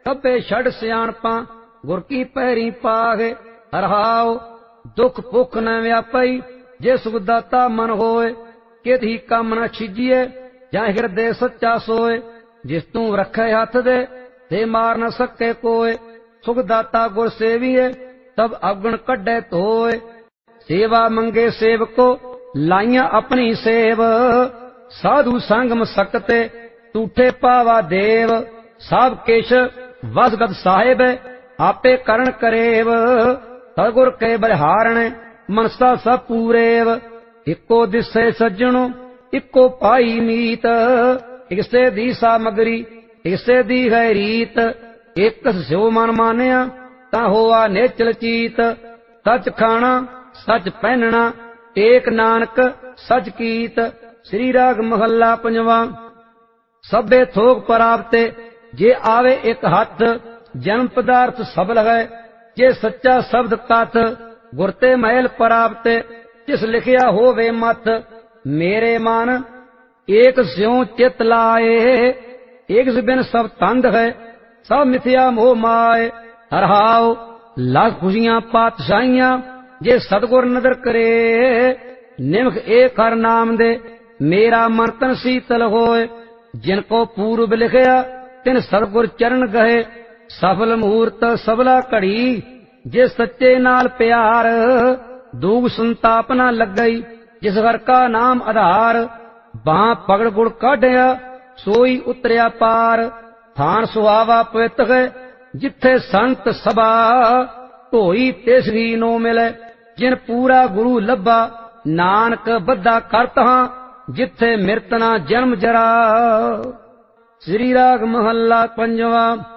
ਕੱਬੇ ਛੜ ਸਿਆਣਪਾਂ ਗੁਰ ਕੀ ਪੈਰੀ ਪਾਗੇ। ਰਹਾਉ ਦੁਖ ਭੁੱਖ ਨ ਵਿਆਪਈ, ਜੇ ਸੁਖ ਦਾਤਾ ਮਨ ਹੋਏ। ਕਿਤਿ ਕੰਮ ਨ ਛੀਜੀਏ, ਜਾਂ ਹਿਰਦੇ ਸੱਚਾ ਸੋਏ। ਜਿਸ ਤੂੰ ਰੱਖੇ ਹੱਥ ਦੇ, ਤੇ ਮਾਰ ਨ ਸਕੇ ਕੋਏ। ਸੁਖ ਦਾਤਾ ਗੁਰ ਸੇਵੀਏ, ਤਬ ਅਵਗੁਣ ਕੱਢੇ ਧੋਏ। ਸੇਵਾ ਮੰਗੇ ਸੇਵਕੋ, ਲਾਈਆਂ ਆਪਣੀ ਸੇਵ। ਸਾਧੂ ਸੰਗਮ ਸਕਤੇ, ਟੂਠੇ ਪਾਵਾ ਦੇਵ। ਸਭ ਕਿਛ ਵਸਗਤ ਸਾਹਿਬ, ਆਪੇ ਕਰਨ ਕਰੇਵ। ਸਤਿਗੁਰ ਕੇ ਬਲਿਹਾਰਣ, ਮਨਸਾ ਸਭ ਪੂਰੇਵ। ਇੱਕੋ ਦਿਸੇ ਸੱਜਣੋ, ਇੱਕੋ ਪਾਈ ਮੀਤ। ਇਕਸੇ ਦੀ ਸਾਮਗਰੀ, ਇਕਸੇ ਦੀ ਹੈ ਰੀਤ। ਇੱਕ ਸਿਉ ਮਨ ਮਾਨਿਆ, ਤਾਂ ਹੋਆ ਨਿਚਲ ਚੀਤ। ਸੱਚ ਖਾਣਾ ਸੱਚ ਪਹਿਨਣਾ, ਏਕ ਨਾਨਕ ਸੱਚ ਕੀਤ। ਸ੍ਰੀ ਰਾਗ ਮਹੱਲਾ ਪੰਜਵਾਂ। ਸਭੇ ਥੋਕ ਪ੍ਰਾਪਤੇ, ਜੇ ਆਵੇ ਇੱਕ ਹੱਥ। ਜਨਮ ਪਦਾਰਥ ਸਬਲ ਹੈ, ਜੇ ਸੱਚਾ ਸ਼ਬਦ ਕਥ। ਗੁਰ ਤੇ ਮਹਿਲ ਪ੍ਰਾਪਤੇ, ਜਿਸ ਲਿਖਿਆ ਹੋਵੇ ਮਥ। ਮੇਰੇ ਮਨ ਏਕ ਸਿਉ ਚਿਤ ਲਾਏ, ਏਕ ਬਿਨ ਸਭ ਤੰਦ ਹੈ। ਸਭ ਮਿਥਿਆ ਮੋਹ ਮਾਏ। ਰਹਾਉ ਲੱਖ ਖੁਸ਼ੀਆਂ ਪਾਤਸ਼ਾਹੀਆਂ, ਜੇ ਸਤਿਗੁਰ ਨਦਰ ਕਰੇ। ਨਿਮਖ ਏਕ ਹਰਿ ਨਾਮ ਦੇ, ਮੇਰਾ ਮਨ ਤਨ ਸੀਤਲ ਹੋਏ। ਜਿਨ ਕੋ ਪੂਰਬ ਲਿਖਿਆ, ਤਿਨ ਸਤਿਗੁਰ ਚਰਨ ਗਏ। ਸਫਲ ਮੂਰਤ ਸਬਲਾ ਘੜੀ, ਜੇ ਸੱਚੇ ਨਾਲ ਪਿਆਰ। ਦੂਗ ਸੰਤਾਪ ਨਾ ਲੱਗਈ, ਜਿਸ ਹਰ ਕਾ ਨਾਮ ਆਧਾਰ। ਬਾਹ ਪਗੜ ਗੁੜ ਕਾਢਿਆ, ਸੋਈ ਉਤਰਿਆ ਪਾਰ। ਥਾਨ ਸੁਹਾਵਾ ਪਵਿੱਤ ਹੈ, ਜਿੱਥੇ ਸੰਤ ਸਭਾ। ਢੋਈ ਤੇਸਰੀ ਨੋ ਮਿਲੇ, ਜਿਨ ਪੂਰਾ ਗੁਰੂ ਲੱਭਾ। ਨਾਨਕ ਬੱਧਾ ਕਰਤ ਹਾਂ, ਜਿੱਥੇ ਮਿਰਤ ਨਾ ਜਨਮ ਜਰਾ। ਸ੍ਰੀ ਰਾਗ ਮਹੱਲਾ ਪੰਜਵਾਂ।